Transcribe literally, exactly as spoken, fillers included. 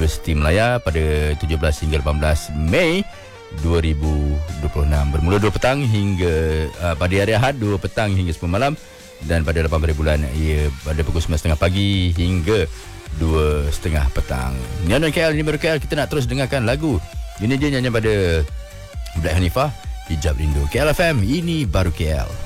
Universiti Melaya pada tujuh belas hingga lapan belas Mei dua ribu dua puluh enam. Bermula dua petang hingga uh, pada hari Ahad dua petang hingga sepuluh malam, dan pada lapan belas bulan ia pada pukul sembilan tiga puluh pagi hingga dua tiga puluh petang. Nyanyian K L, ini baru K L. Kita nak terus dengarkan lagu. Ini dia nyanyian pada Black Hanifah, Hijab Rindu. K L F M, ini baru K L.